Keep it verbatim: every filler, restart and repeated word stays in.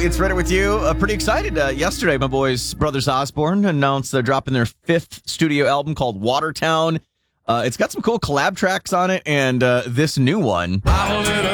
It's Reddit with you. Uh, pretty excited. Uh, yesterday, my boys, Brothers Osborne, announced they're dropping their fifth studio album called Watertown. Uh, it's got some cool collab tracks on it, and uh, this new one. I'm a little